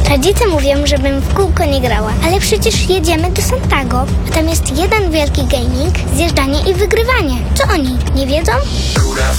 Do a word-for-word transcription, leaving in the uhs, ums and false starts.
Rodzice mówią, żebym w kółko nie grała, ale przecież jedziemy do Santago, a tam jest jeden wielki gaming, zjeżdżanie i wygrywanie. Co oni, nie wiedzą? Góra